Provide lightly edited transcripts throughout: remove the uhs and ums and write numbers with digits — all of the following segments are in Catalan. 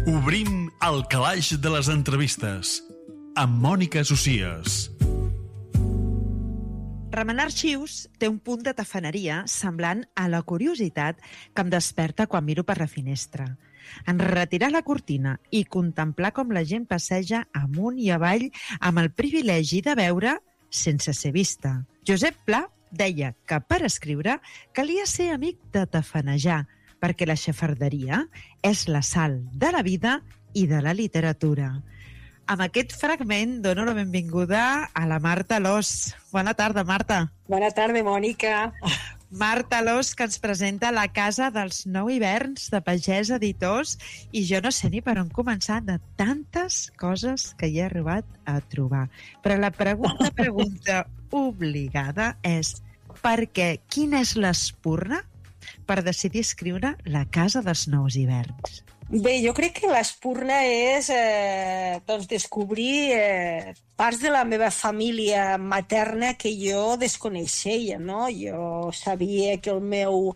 Obrim el calaix de les entrevistes amb Mònica Socias. Remenar arxius té un punt de tafaneria semblant a la curiositat que em desperta quan miro per la finestra. En retirar la cortina i contemplar com la gent passeja amunt i avall amb el privilegi de veure sense ser vista. Josep Pla deia que per escriure calia ser amic de tafanejar, perquè la xafarderia és la sal de la vida i de la literatura. Amb aquest fragment dono la benvinguda a la Marta Alòs. Bona tarda, Marta. Bona tarda, Mònica. Marta Alòs, que ens presenta La casa dels 9 hiverns de Pagès Editors, i jo no sé ni per on començar de tantes coses que hi he arribat a trobar. Però la pregunta obligada és per què? Quina és l'espurna per decidir escriure La casa dels 9 hiverns? Bé, jo crec que l'espurna és descobrir parts de la meva família materna que jo desconeixia, no? Jo sabia que el meu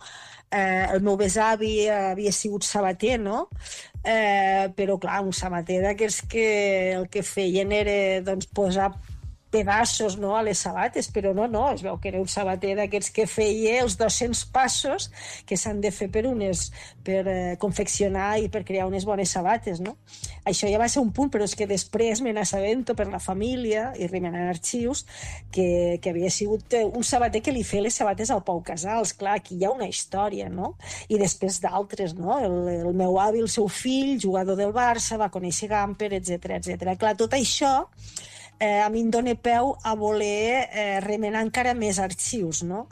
besavi havia sigut sabater, no? Però, clar, un sabater d'aquests que el que feien era posar pedaços, no, a les sabates, però no, es veu que era un sabater d'aquests que feia els 200 passos que s'han de fer per confeccionar i per crear unes bones sabates, no? Això ja va ser un punt, però és que després me n'assabento per la família i remenant arxius que havia sigut un sabater que li feia les sabates al Pau Casals. Clar, aquí hi ha una història, no? I després d'altres, no? El meu avi, el seu fill, jugador del Barça, va conèixer Gamper, etc. Clar, tot això a mi em dóna peu a voler remenar encara més arxius, no?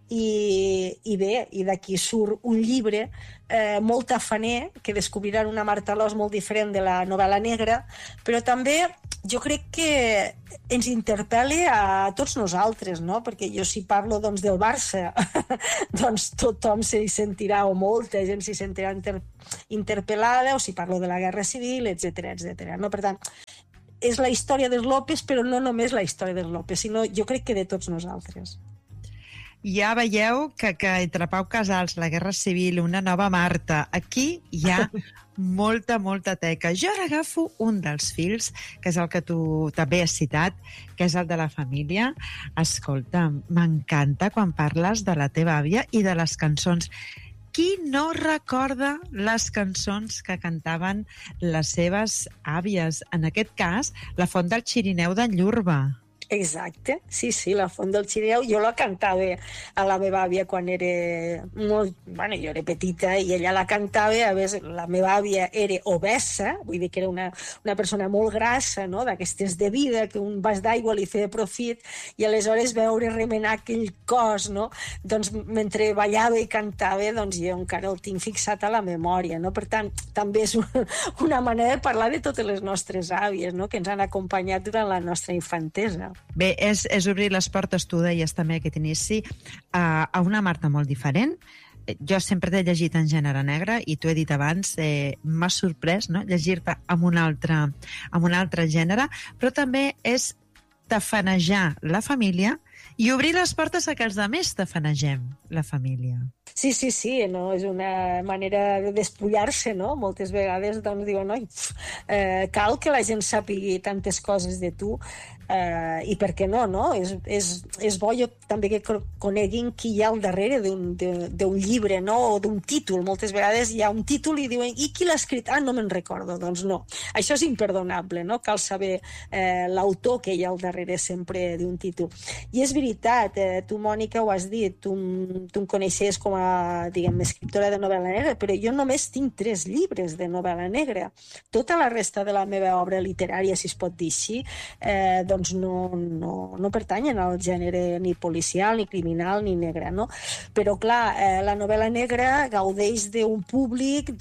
I bé, i d'aquí surt un llibre molt tafaner, que descobriran una Marta Alòs molt diferent de la novel·la negra, però també jo crec que ens interpel·la a tots nosaltres, no? Perquè jo si parlo del Barça, tothom s'hi sentirà, o molta gent s'hi sentirà interpel·lada, o si parlo de la Guerra Civil, etc. No? Per tant, és la història dels López, però no només la història dels López, sinó jo crec que de tots nosaltres. Ja veieu que entre Pau Casals, la Guerra Civil, una nova Marta, aquí hi ha molta teca. Jo ara agafo un dels fils, que és el que tu també has citat, que és el de la família. Escolta, m'encanta quan parles de la teva àvia i de les cançons. Qui no recorda les cançons que cantaven les seves àvies? En aquest cas, La font del Xirineu d'en Llurba. Exacte, sí, la font del Xirineu jo la cantava a la meva àvia quan era molt... Bueno, jo era petita i ella la cantava, a més la meva àvia era obesa, vull dir que era una persona molt grassa, no? D'aquestes de vida, que un vas d'aigua li feia profit, i aleshores veure remenar aquell cos, no? Doncs mentre ballava i cantava, doncs jo encara el tinc fixat a la memòria, no? Per tant, també és una manera de parlar de totes les nostres àvies, no? Que ens han acompanyat durant la nostra infantesa. Bé, és obrir les portes, tu deies també aquest inici, a una Marta molt diferent. Jo sempre t'he llegit en gènere negre i t'ho he dit abans, m'ha sorprès, no?, llegir-te amb un altre gènere, però també és tafanejar la família i obrir les portes a que els altres tafanegem la família. Sí, no? És una manera de despullar-se, no? Moltes vegades diuen, cal que la gent sàpigui tantes coses de tu, i per què no, no? És bo també que coneguin qui hi ha al darrere d'un llibre, no? O d'un títol. Moltes vegades hi ha un títol i diuen, i qui l'ha escrit? Ah, no me'n recordo. Doncs no. Això és imperdonable, no? Cal saber l'autor que hi ha al darrere sempre d'un títol. I és veritat, tu, Mònica, ho has dit, tu em coneixes com a, diguem, escriptora de novel·la negra, però jo només tinc 3 llibres de novel·la negra. Tota la resta de la meva obra literària, si es pot dir així, doncs no pertanyen al gènere ni policial, ni criminal, ni negre, no? Però, clar, la novel·la negra gaudeix d'un públic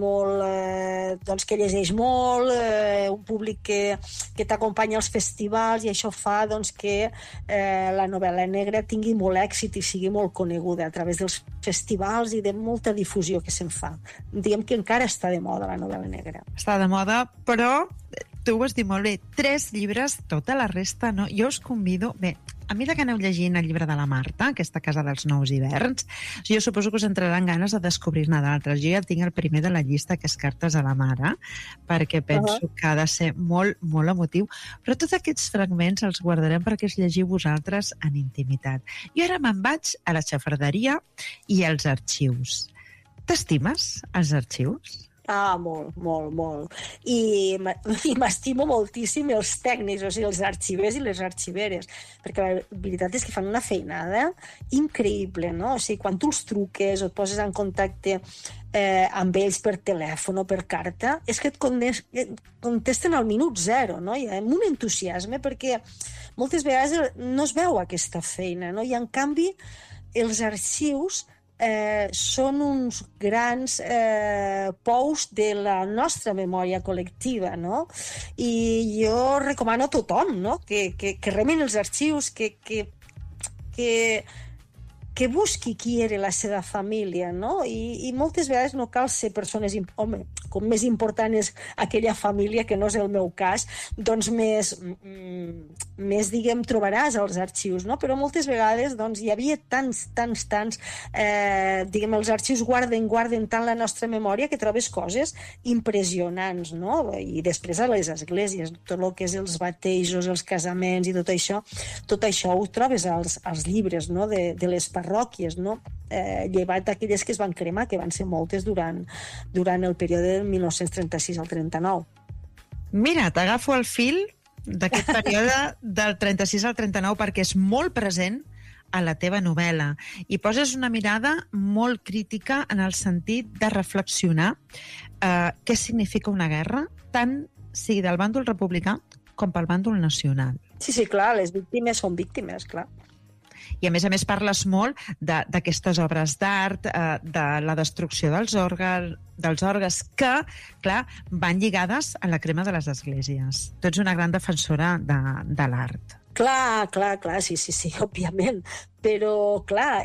molt, que llegeix molt, un públic que t'acompanya als festivals, i això fa que la novel·la negra tingui molt èxit i sigui molt coneguda a través dels festivals i de molta difusió que se'n fa. Diguem que encara està de moda la novel·la negra. Està de moda, però tu ho has dit molt bé, 3 llibres, tota la resta no. Jo us convido, bé, a mesura que aneu llegint el llibre de la Marta, aquesta Casa dels Nous Hiverns, jo suposo que us entraran ganes de descobrir-ne d'altres. Jo ja tinc el primer de la llista, que és Cartes a la Mare, perquè penso que ha de ser molt, molt emotiu. Però tots aquests fragments els guardarem perquè els llegiu vosaltres en intimitat. I ara me'n vaig a la xafarderia i als arxius. T'estimes, els arxius? Ah, molt, molt, molt. I m'estimo moltíssim els tècnics, o sigui, els arxivers i les arxiveres, perquè la veritat és que fan una feinada increïble, no? O sigui, quan tu els truques o et poses en contacte amb ells per telèfon o per carta, és que et contesten al minut zero, no? I amb un entusiasme, perquè moltes vegades no es veu aquesta feina, no? I en canvi, els arxius són uns grans pous de la nostra memòria col·lectiva, no? I jo recomano a tothom, no? que remin els arxius, que busqui qui era la seva família, no? I moltes vegades no cal ser persones... Home, com més important és aquella família, que no és el meu cas, doncs més diguem, trobaràs als arxius, no? Però moltes vegades doncs, hi havia tants, diguem, els arxius guarden tant la nostra memòria que trobes coses impressionants, no? I després a les esglésies, tot el que és els batejos, els casaments i tot això ho trobes als llibres, no? de les parròquies, no? Llevat d'aquelles que es van cremar, que van ser moltes durant el període del 1936 al 39. Mira, t'agafo el fil d'aquest període del 36 al 39 perquè és molt present a la teva novel·la i poses una mirada molt crítica en el sentit de reflexionar què significa una guerra, tant sigui del bàndol republicà com pel bàndol nacional. Sí, clar, les víctimes són víctimes, clar. I a més parles molt d'aquestes obres d'art, de la destrucció dels orgues que, clar, van lligades a la crema de les esglésies. Tu ets una gran defensora de l'art. Clar, sí, òbviament. Però, clar,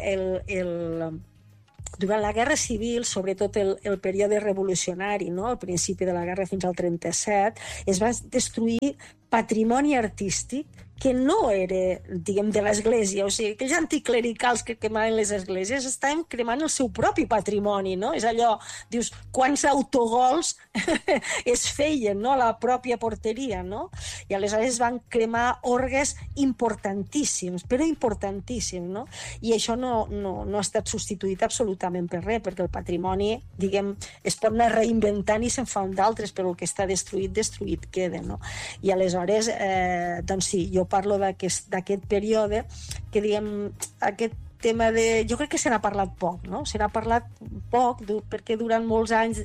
durant la Guerra Civil, sobretot el període revolucionari, no? Al principi de la guerra fins al 37, es va destruir patrimoni artístic que no era, diguem, de l'Església. O sigui, aquells anticlericals que cremaven les esglésies estaven cremant el seu propi patrimoni, no? És allò, dius, quants autogols es feien, no?, a la pròpia porteria, no? I aleshores van cremar orgues importantíssims, però importantíssims, no? I això no ha estat substituït absolutament per res, perquè el patrimoni, diguem, es pot anar reinventant i se'n fan d'altres, però el que està destruït queda, no? I aleshores, doncs sí, jo parlo d'aquest període que, diguem, aquest tema de... Jo crec que se n'ha parlat poc, no? Se n'ha parlat poc perquè durant molts anys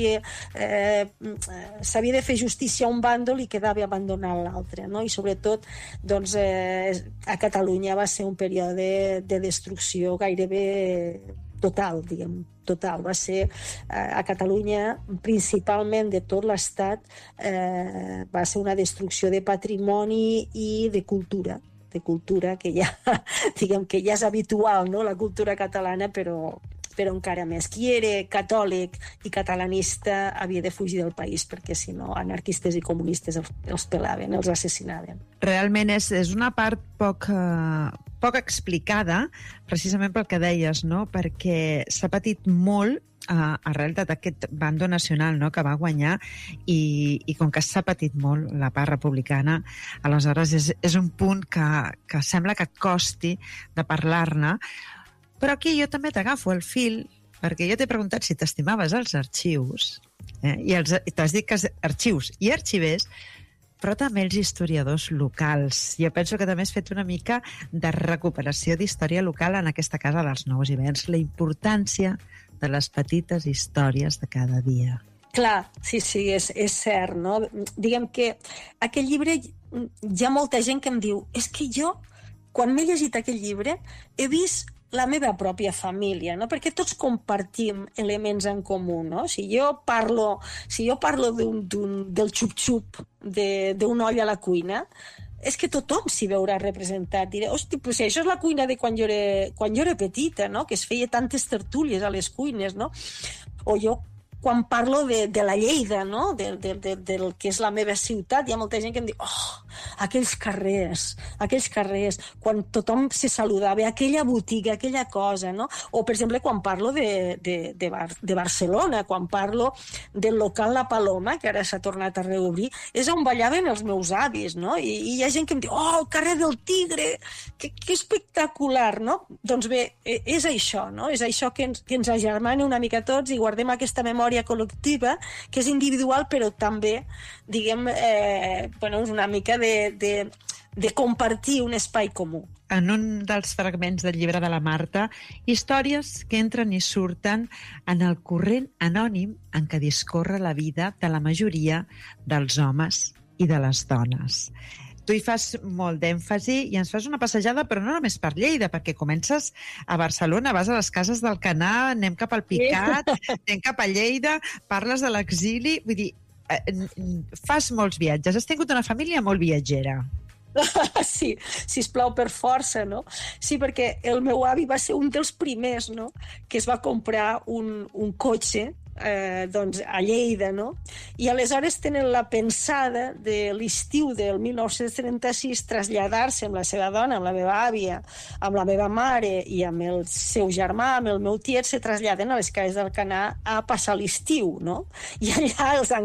s'havia de fer justícia a un bàndol i quedava abandonat l'altre, no? I sobretot, doncs, a Catalunya va ser un període de destrucció gairebé total, diguem, total. Va ser a Catalunya, principalment de tot l'Estat, va ser una destrucció de patrimoni i de cultura, que ja, diguem, que ja és habitual, no?, la cultura catalana, però encara més. Qui era catòlic i catalanista havia de fugir del país, perquè si no, anarquistes i comunistes els pelaven, els assassinaven. Realment és una part poc explicada, precisament pel que deies, no?, perquè s'ha patit molt arrel d'aquest bàndol nacional, no?, que va guanyar i com que s'ha patit molt la part republicana, aleshores és un punt que sembla que costi de parlar-ne. Però aquí jo també t'agafo el fil, perquè jo t'he preguntat si t'estimaves els arxius, i t'has dit que arxius i arxivers, però també els historiadors locals. Jo penso que també has fet una mica de recuperació d'història local en aquesta Casa dels Nous Hiverns, la importància de les petites històries de cada dia. Clar, sí, és cert, no? Diguem que aquest llibre, hi ha molta gent que em diu és que jo, quan m'he llegit aquest llibre, he vist la meva pròpia família, no? Perquè tots compartim elements en comú, no? Si jo parlo del xup-xup d'un oll a la cuina, és que tothom s'hi veurà representat. Diré, hosti, però si això és la cuina de quan jo era petita, no?, que es feia tantes tertúlies a les cuines, no? O jo quan parlo de la Lleida, no? Del que és la meva ciutat. Hi ha molta gent que em diu, aquells carrers, quan tothom se saludava, aquella botiga, aquella cosa, no? O, per exemple, quan parlo de Barcelona, quan parlo del local La Paloma, que ara s'ha tornat a reobrir, és on ballaven els meus avis, no? I hi ha gent que em diu, el carrer del Tigre, que espectacular, no? Doncs bé, és això, no? És això que ens agermana una mica a tots i guardem aquesta memòria col·lectiva, que és individual, però també, diguem, és una mica de compartir un espai comú. En un dels fragments del llibre de la Marta, històries que entren i surten en el corrent anònim en què discorre la vida de la majoria dels homes i de les dones. Tu hi fas molt d'èmfasi i ens fas una passejada, però no només per Lleida, perquè comences a Barcelona, vas a les cases d'Alcanar, anem cap al Picat, anem cap a Lleida, parles de l'exili, vull dir, fas molts viatges, has tingut una família molt viatgera. Sí, sisplau, per força, no? Sí, perquè el meu avi va ser un dels primers, no?, que es va comprar un cotxe a Lleida, no? I aleshores tenen la pensada de l'estiu del 1936 traslladar-se amb la seva dona, amb la meva àvia, amb la meva mare i amb el seu germà, amb el meu tiet, se traslladen a les cases d'Alcanar a passar l'estiu, no? I allà els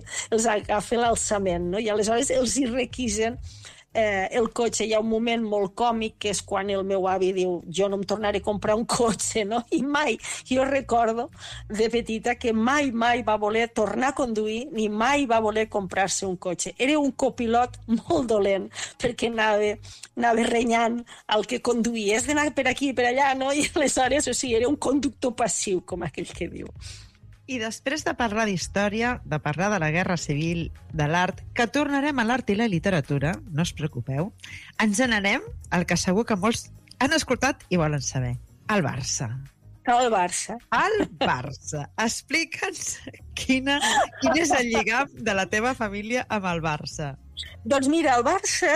agafa l'alçament, no? I aleshores els hi requisen el cotxe. Hi ha un moment molt còmic que és quan el meu avi diu, jo no em tornaré a comprar un cotxe, no? I mai, jo recordo de petita que mai va voler tornar a conduir ni mai va voler comprar-se un cotxe. Era un copilot molt dolent perquè anava renyant el que conduïa. Has d'anar per aquí i per allà, no? I aleshores, era un conductor passiu, com aquell que diu. I després de parlar d'història, de parlar de la Guerra Civil, de l'art, que tornarem a l'art i la literatura, no us preocupeu, ens n'anem al que segur que molts han escoltat i volen saber, el Barça. El Barça. El Barça. Explica'ns quin és el lligam de la teva família amb el Barça. Doncs mira, el Barça,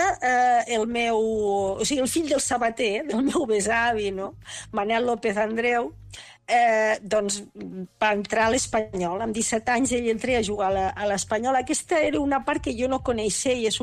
el fill del sabater, del meu besavi, no? Manel López Andreu, doncs va entrar a l'Espanyol. Amb 17 anys ell entra a jugar a l'Espanyol. Aquesta era una part que jo no coneixia i és